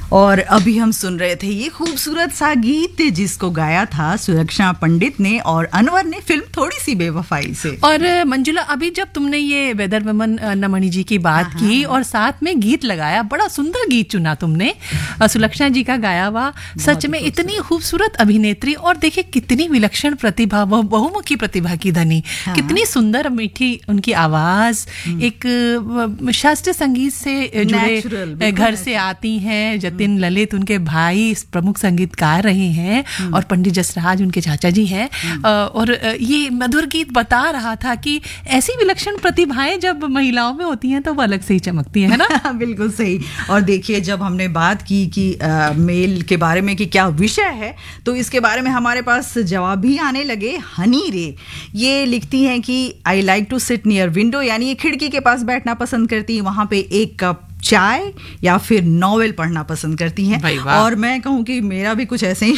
और अभी हम सुन रहे थे ये खूबसूरत सा गीत जिसको गाया था सुलक्षणा पंडित ने और अनवर ने फिल्म थोड़ी सी बेवफाई से। और मंजुला, अभी जब तुमने ये वेदर वुमन नमणी जी की बात की और साथ में गीत लगाया, बड़ा सुंदर गीत चुना तुमने, सुलक्षणा जी का गाया हुआ। सच में इतनी खूबसूरत अभिनेत्री, और देखिए कितनी विलक्षण प्रतिभा, वह बहुमुखी प्रतिभा की धनी, कितनी सुंदर मीठी उनकी आवाज, एक शास्त्रीय संगीत से जुड़े घर से आती हैं। जतिन ललित उनके भाई प्रमुख संगीतकार रहे हैं और पंडित जसराज उनके चाचा जी हैं। और ये मधुर गीत बता रहा था कि ऐसी विलक्षण प्रतिभाएं जब महिलाओं में होती हैं तो वो अलग से ही चमकती है ना। बिल्कुल सही। और देखिए, जब हमने बात की कि मेल के बारे में कि क्या विषय है, तो इसके बारे में हमारे पास जवाब भी आने लगे। हनी रे ये लिखती हैं कि I like to sit near window, यानी ये खिड़की के पास बैठना पसंद करती है, वहां पे एक कप चाय या फिर नॉवेल पढ़ना पसंद करती हैं। और मैं कहूँ कि मेरा भी कुछ ऐसे ही